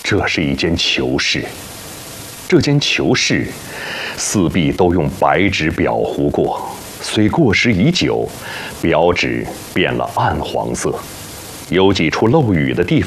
这是一间囚室。这间囚室四壁都用白纸裱糊过，虽过时已久，表纸变了暗黄色，有几处漏雨的地